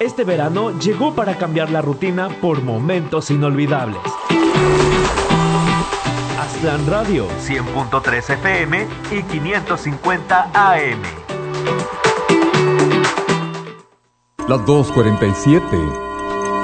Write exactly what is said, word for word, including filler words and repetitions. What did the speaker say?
Este verano llegó para cambiar la rutina por momentos inolvidables. Aztlán Radio, cien punto tres F M y quinientos cincuenta A M. Las dos cuarenta y siete.